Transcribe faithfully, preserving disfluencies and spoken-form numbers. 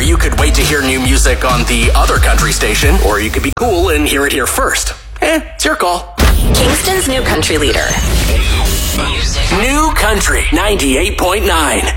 you could wait to hear new music on the other country station, or you could be cool and hear it here first. Eh, it's your call. Kingston's new country leader. New Country ninety-eight point nine.